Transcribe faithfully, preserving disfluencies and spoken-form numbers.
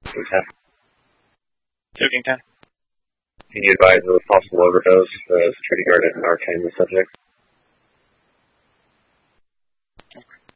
King ten. Two King ten. Can you advise of a possible overdose? The security guard and arcane the subject.